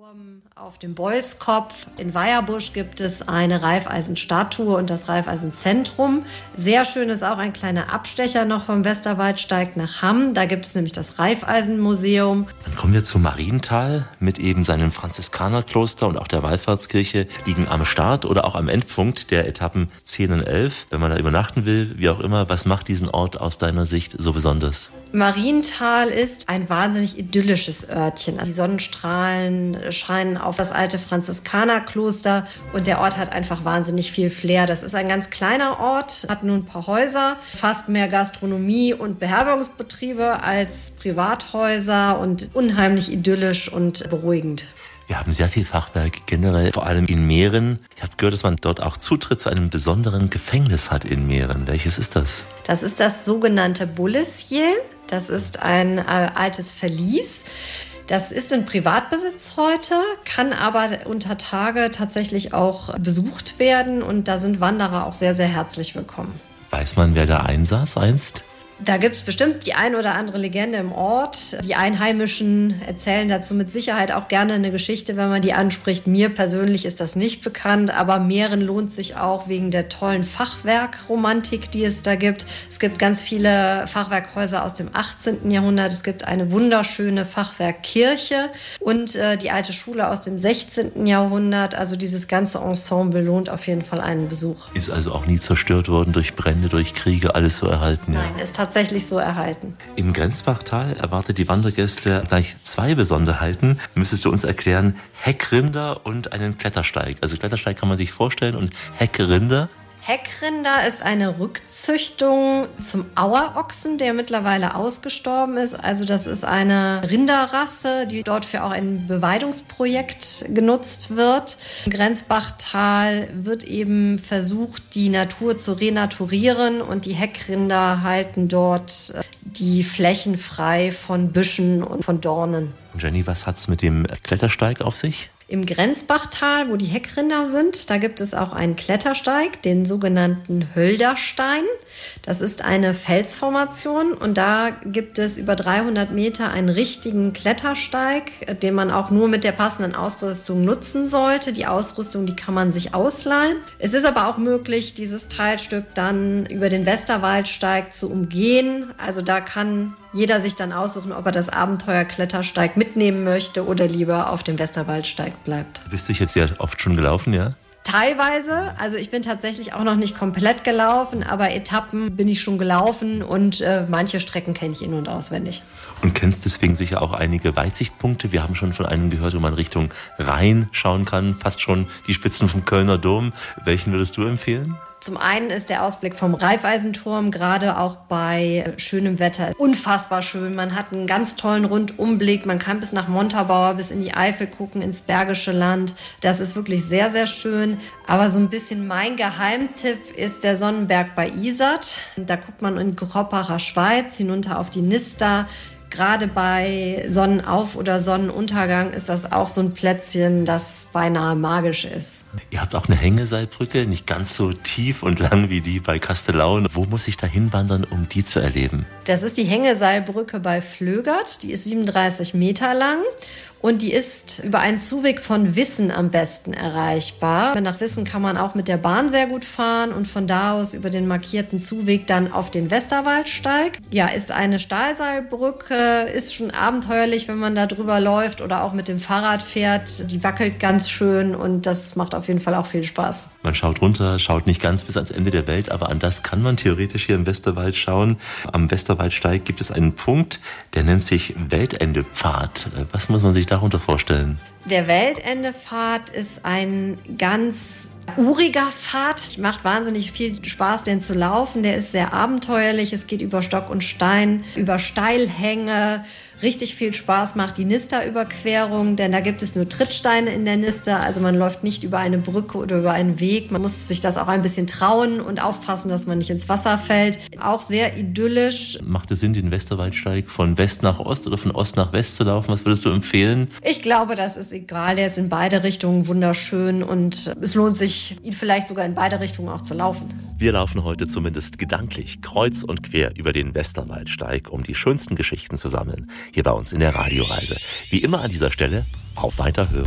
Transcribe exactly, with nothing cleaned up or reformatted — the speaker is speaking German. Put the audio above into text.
Auf dem Bolzkopf in Weierbusch gibt es eine Raiffeisenstatue und das Raiffeisenzentrum. Sehr schön ist auch ein kleiner Abstecher noch vom Westerwaldsteig nach Hamm. Da gibt es nämlich das Raiffeisenmuseum. Dann kommen wir zu Marienthal mit eben seinem Franziskanerkloster und auch der Wallfahrtskirche liegen am Start oder auch am Endpunkt der Etappen zehn und elf. Wenn man da übernachten will, wie auch immer, was macht diesen Ort aus deiner Sicht so besonders? Marienthal ist ein wahnsinnig idyllisches Örtchen. Die Sonnenstrahlen scheinen auf das alte Franziskanerkloster und der Ort hat einfach wahnsinnig viel Flair. Das ist ein ganz kleiner Ort, hat nur ein paar Häuser, fast mehr Gastronomie und Beherbergungsbetriebe als Privathäuser und unheimlich idyllisch und beruhigend. Wir haben sehr viel Fachwerk generell, vor allem in Mähren. Ich habe gehört, dass man dort auch Zutritt zu einem besonderen Gefängnis hat in Mähren. Welches ist das? Das ist das sogenannte Boulessier. Das ist ein äh, altes Verlies. Das ist in Privatbesitz heute, kann aber unter Tage tatsächlich auch besucht werden. Und da sind Wanderer auch sehr, sehr herzlich willkommen. Weiß man, wer da einsaß einst? Da gibt es bestimmt die ein oder andere Legende im Ort. Die Einheimischen erzählen dazu mit Sicherheit auch gerne eine Geschichte, wenn man die anspricht. Mir persönlich ist das nicht bekannt, aber Mähren lohnt sich auch wegen der tollen Fachwerkromantik, die es da gibt. Es gibt ganz viele Fachwerkhäuser aus dem achtzehnten Jahrhundert. Es gibt eine wunderschöne Fachwerkkirche und äh, die alte Schule aus dem sechzehnten Jahrhundert. Also dieses ganze Ensemble lohnt auf jeden Fall einen Besuch. Ist also auch nie zerstört worden durch Brände, durch Kriege, alles so erhalten? Ja? Nein, ist tatsächlich so erhalten. Im Grenzbachtal erwartet die Wandergäste gleich zwei Besonderheiten. Müsstest du uns erklären, Heckrinder und einen Klettersteig. Also Klettersteig kann man sich vorstellen und Heckrinder? Heckrinder ist eine Rückzüchtung zum Auerochsen, der mittlerweile ausgestorben ist. Also das ist eine Rinderrasse, die dort für auch ein Beweidungsprojekt genutzt wird. Im Grenzbachtal wird eben versucht, die Natur zu renaturieren und die Heckrinder halten dort die Flächen frei von Büschen und von Dornen. Jenny, was hat's mit dem Klettersteig auf sich? Im Grenzbachtal, wo die Heckrinder sind, da gibt es auch einen Klettersteig, den sogenannten Hölderstein. Das ist eine Felsformation und da gibt es über dreihundert Meter einen richtigen Klettersteig, den man auch nur mit der passenden Ausrüstung nutzen sollte. Die Ausrüstung, die kann man sich ausleihen. Es ist aber auch möglich, dieses Teilstück dann über den Westerwaldsteig zu umgehen. Also da kann jeder sich dann aussuchen, ob er das Abenteuer Klettersteig mitnehmen möchte oder lieber auf dem Westerwaldsteig bleibt. Bist du jetzt sehr oft schon gelaufen, ja? Teilweise, also ich bin tatsächlich auch noch nicht komplett gelaufen, aber Etappen bin ich schon gelaufen und äh, manche Strecken kenne ich in- und auswendig. Und kennst deswegen sicher auch einige Weitsichtpunkte. Wir haben schon von einem gehört, wo man Richtung Rhein schauen kann, fast schon die Spitzen vom Kölner Dom. Welchen würdest du empfehlen? Zum einen ist der Ausblick vom Raiffeisenturm gerade auch bei schönem Wetter unfassbar schön. Man hat einen ganz tollen Rundumblick. Man kann bis nach Montabaur, bis in die Eifel gucken, ins Bergische Land. Das ist wirklich sehr, sehr schön. Aber so ein bisschen mein Geheimtipp ist der Sonnenberg bei Isat. Da guckt man in die Kroppacher Schweiz hinunter auf die Nister. Gerade bei Sonnenauf- oder Sonnenuntergang ist das auch so ein Plätzchen, das beinahe magisch ist. Ihr habt auch eine Hängeseilbrücke, nicht ganz so tief und lang wie die bei Kastellaun. Wo muss ich da hinwandern, um die zu erleben? Das ist die Hängeseilbrücke bei Flögert. Die ist siebenunddreißig Meter lang. Und die ist über einen Zuweg von Wissen am besten erreichbar. Nach Wissen kann man auch mit der Bahn sehr gut fahren und von da aus über den markierten Zuweg dann auf den Westerwaldsteig. Ja, ist eine Stahlseilbrücke, ist schon abenteuerlich, wenn man da drüber läuft oder auch mit dem Fahrrad fährt. Die wackelt ganz schön und das macht auf jeden Fall auch viel Spaß. Man schaut runter, schaut nicht ganz bis ans Ende der Welt, aber an das kann man theoretisch hier im Westerwald schauen. Am Westerwaldsteig gibt es einen Punkt, der nennt sich Weltendepfad. Was muss man sich darunter vorstellen? Der Weltendepfad ist ein ganz uriger Pfad. Macht wahnsinnig viel Spaß, den zu laufen. Der ist sehr abenteuerlich. Es geht über Stock und Stein, über Steilhänge. Richtig viel Spaß macht die Nisterüberquerung, denn da gibt es nur Trittsteine in der Nister. Also man läuft nicht über eine Brücke oder über einen Weg. Man muss sich das auch ein bisschen trauen und aufpassen, dass man nicht ins Wasser fällt. Auch sehr idyllisch. Macht es Sinn, den Westerwaldsteig von West nach Ost oder von Ost nach West zu laufen? Was würdest du empfehlen? Ich glaube, das ist egal. Der ist in beide Richtungen wunderschön und es lohnt sich, ihn vielleicht sogar in beide Richtungen auch zu laufen. Wir laufen heute zumindest gedanklich kreuz und quer über den Westerwaldsteig, um die schönsten Geschichten zu sammeln. Hier bei uns in der Radioreise. Wie immer an dieser Stelle, auf Weiterhören.